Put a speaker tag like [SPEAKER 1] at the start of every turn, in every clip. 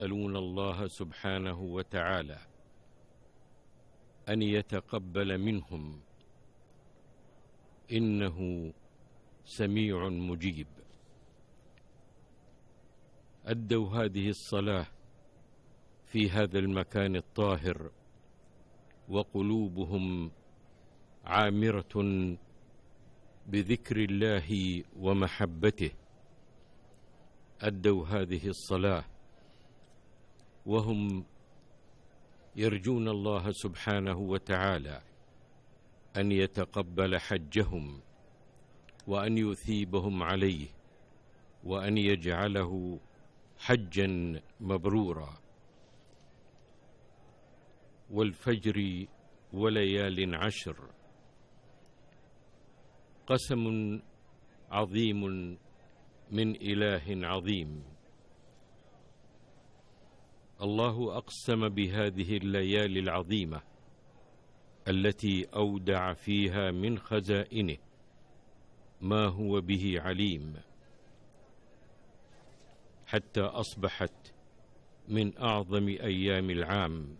[SPEAKER 1] يسألون الله سبحانه وتعالى أن يتقبل منهم، إنه سميع مجيب. أدوا هذه الصلاة في هذا المكان الطاهر وقلوبهم عامرة بذكر الله ومحبته. أدوا هذه الصلاة وهم يرجون الله سبحانه وتعالى أن يتقبل حجهم وأن يثيبهم عليه وأن يجعله حجا مبرورا. والفجر وليال عشر، قسم عظيم من إله عظيم. الله أقسم بهذه الليالي العظيمة التي أودع فيها من خزائنه ما هو به عليم، حتى أصبحت من أعظم أيام العام.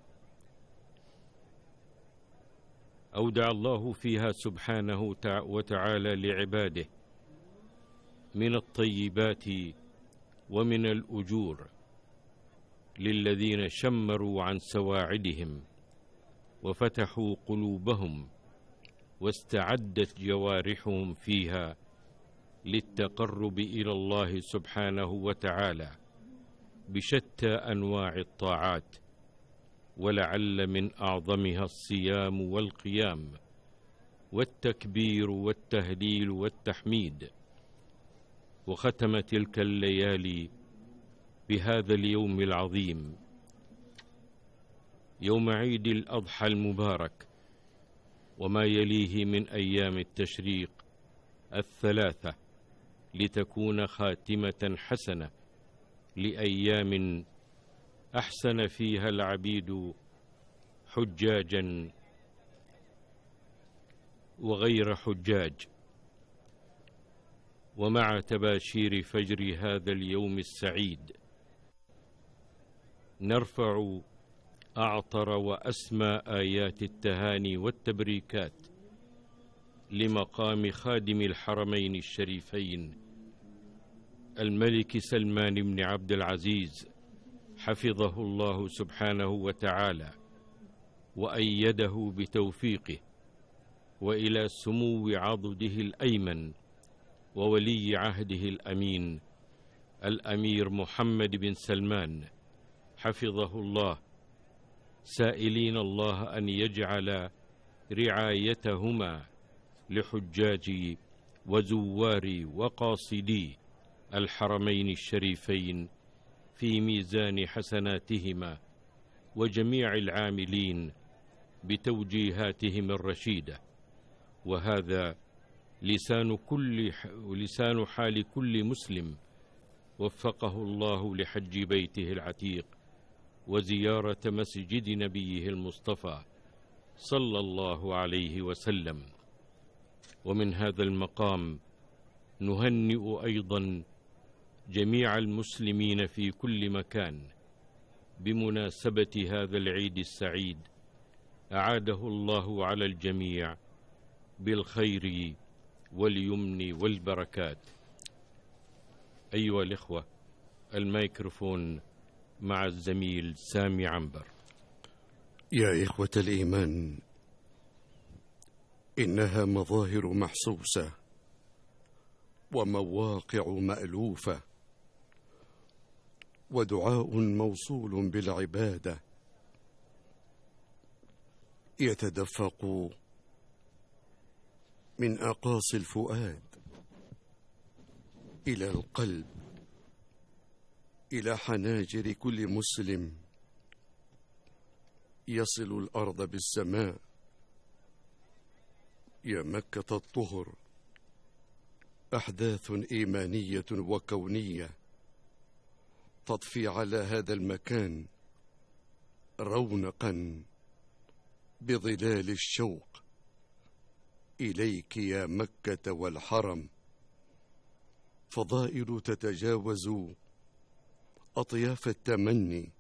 [SPEAKER 1] أودع الله فيها سبحانه وتعالى لعباده من الطيبات ومن الأجور للذين شمروا عن سواعدهم وفتحوا قلوبهم واستعدت جوارحهم فيها للتقرب إلى الله سبحانه وتعالى بشتى أنواع الطاعات، ولعل من أعظمها الصيام والقيام والتكبير والتهليل والتحميد. وختم تلك الليالي بهذا اليوم العظيم، يوم عيد الأضحى المبارك وما يليه من أيام التشريق الثلاثة، لتكون خاتمة حسنة لأيام أحسن فيها العبيد حجاجا وغير حجاج. ومع تباشير فجر هذا اليوم السعيد نرفع أعطر وأسمى آيات التهاني والتبريكات لمقام خادم الحرمين الشريفين الملك سلمان بن عبد العزيز، حفظه الله سبحانه وتعالى وأيده بتوفيقه، وإلى سمو عضده الأيمن وولي عهده الأمين الأمير محمد بن سلمان، حفظه الله، سائلين الله أن يجعل رعايتهما لحجاج وزوار وقاصدي الحرمين الشريفين في ميزان حسناتهما وجميع العاملين بتوجيهاتهم الرشيدة. وهذا لسان حال كل مسلم وفقه الله لحج بيته العتيق وزيارة مسجد نبيه المصطفى صلى الله عليه وسلم. ومن هذا المقام نهنئ أيضا جميع المسلمين في كل مكان بمناسبة هذا العيد السعيد، أعاده الله على الجميع بالخير واليمن والبركات. أيها الإخوة، الميكروفون مع الزميل سامي عنبر.
[SPEAKER 2] يا إخوة الإيمان، إنها مظاهر محسوسة ومواقع مألوفة ودعاء موصول بالعبادة يتدفق من أقاصي الفؤاد إلى القلب، إلى حناجر كل مسلم، يصل الأرض بالسماء. يا مكة الطهر، أحداث إيمانية وكونية تضفي على هذا المكان رونقا بظلال الشوق إليك يا مكة والحرم. فضائل تتجاوز أطياف التمني